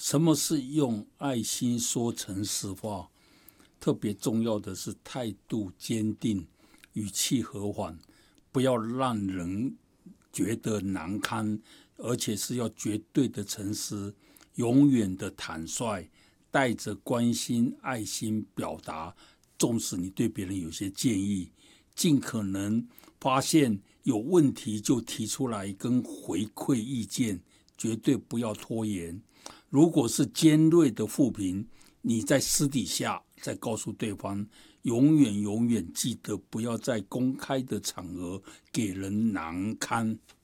什么是用爱心说诚实话？特别重要的是态度坚定，语气和缓，不要让人觉得难堪，而且是要绝对的诚实，永远的坦率，带着关心、爱心表达。纵使你对别人有些建议，尽可能发现有问题就提出来跟回馈意见，绝对不要拖延。如果是尖锐的负评，你在私底下再告诉对方，永远记得不要在公开的场合给人难堪。